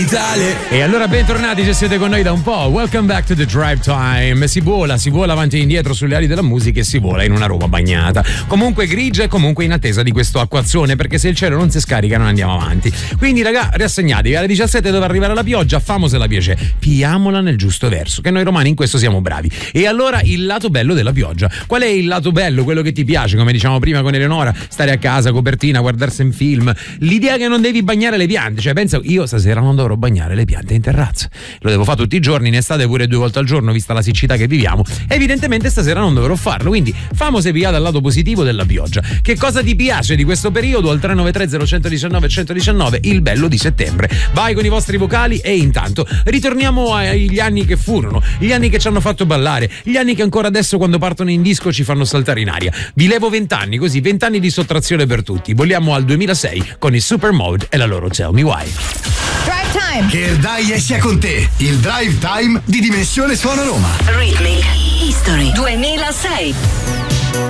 E allora bentornati se siete con noi da un po'. Welcome back to the Drive Time. Si vola avanti e indietro sulle ali della musica e si vola in una Roma bagnata, comunque grigia e comunque in attesa di questo acquazzone, perché se il cielo non si scarica non andiamo avanti. Quindi raga, rassegnatevi, alle 17 dove arrivare la pioggia, famo se la piace, piamola nel giusto verso, che noi romani in questo siamo bravi. E allora il lato bello della pioggia. Qual è il lato bello, quello che ti piace, come diciamo prima con Eleonora, stare a casa, copertina, guardarsi un film, l'idea che non devi bagnare le piante, cioè pensa, io stasera non dovrò bagnare le piante in terrazza, lo devo fare tutti i giorni, in estate pure 2 volte al giorno vista la siccità che viviamo, evidentemente stasera non dovrò farlo, quindi famo se via dal lato positivo della pioggia. Che cosa ti piace di questo periodo? Al 393 0119 119, il bello di settembre. Vai con i vostri vocali e intanto ritorniamo agli anni che furono, gli anni che ci hanno fatto ballare, gli anni che ancora adesso quando partono in disco ci fanno saltare in aria. Vi levo 20 anni, così 20 anni di sottrazione per tutti. Vogliamo al 2006 con i Supermode e la loro Tell Me Why. Drive Time. Che il Dai sia con te. Il Drive Time di Dimensione Suono Roma. Rhythmic History 2006.